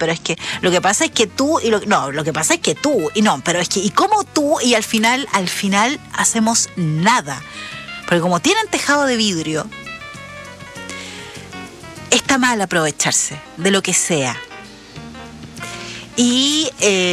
pero es que lo que pasa es que tú, lo que pasa es que tú, y no, pero es que, y cómo tú, y al final hacemos nada. Porque como tienen tejado de vidrio, está mal aprovecharse de lo que sea. Y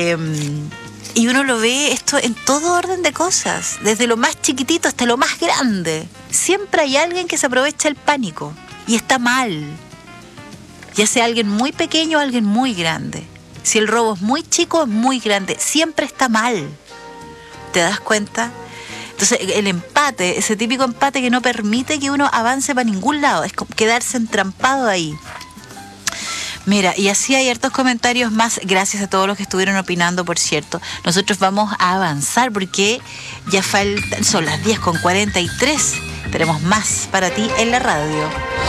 uno lo ve esto en todo orden de cosas, desde lo más chiquitito hasta lo más grande. Siempre hay alguien que se aprovecha el pánico y está mal. Ya sea alguien muy pequeño o alguien muy grande. Si el robo es muy chico, es muy grande. Siempre está mal. ¿Te das cuenta? Entonces el empate, ese típico empate que no permite que uno avance para ningún lado, es como quedarse entrampado ahí. Mira, y así hay hartos comentarios más, gracias a todos los que estuvieron opinando, por cierto. Nosotros vamos a avanzar porque ya faltan, son las 10:43. Tenemos más para ti en la radio.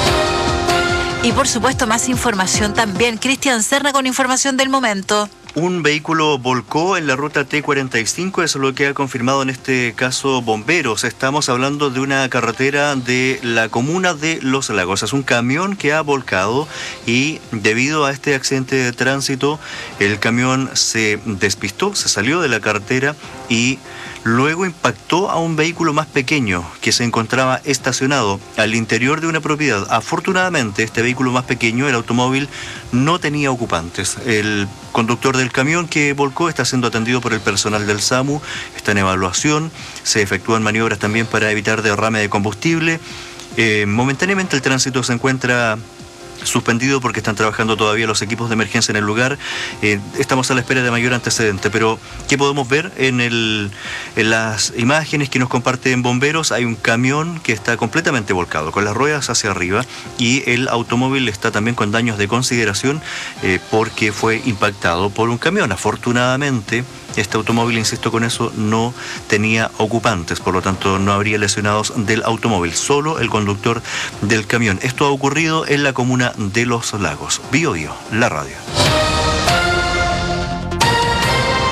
Y por supuesto más información también. Cristian Serna con información del momento. Un vehículo volcó en la ruta T45, eso es lo que ha confirmado en este caso bomberos. Estamos hablando de una carretera de la comuna de Los Lagos. Es un camión que ha volcado y debido a este accidente de tránsito, el camión se despistó, se salió de la carretera y luego impactó a un vehículo más pequeño que se encontraba estacionado al interior de una propiedad. Afortunadamente, este vehículo más pequeño, el automóvil, no tenía ocupantes. El conductor del camión que volcó está siendo atendido por el personal del SAMU, está en evaluación, se efectúan maniobras también para evitar derrame de combustible. Momentáneamente el tránsito se encuentra suspendido porque están trabajando todavía los equipos de emergencia en el lugar. Estamos a la espera de mayor antecedente, pero ¿qué podemos ver en las imágenes que nos comparten bomberos? Hay un camión que está completamente volcado, con las ruedas hacia arriba, y el automóvil está también con daños de consideración porque fue impactado por un camión. Afortunadamente, este automóvil, insisto con eso, no tenía ocupantes, por lo tanto no habría lesionados del automóvil, solo el conductor del camión. Esto ha ocurrido en la comuna de Los Lagos. Bio Bio, la radio.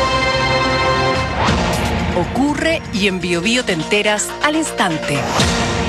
Ocurre y en Bio Bio te enteras al instante.